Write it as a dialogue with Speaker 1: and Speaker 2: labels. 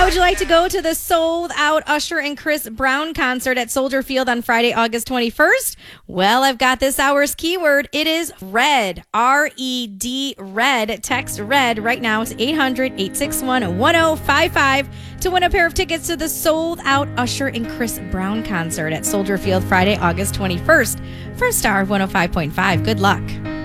Speaker 1: would you like to go to the sold out Usher and Chris Brown concert at Soldier Field on Friday, August 21st? Well, I've got this hour's keyword. It is RED. R-E-D, RED. Text RED right now. It's 800-861-1055 to win a pair of tickets to the sold out Usher and Chris Brown concert at Soldier Field Friday, August 21st. For Star 105.5. Good luck.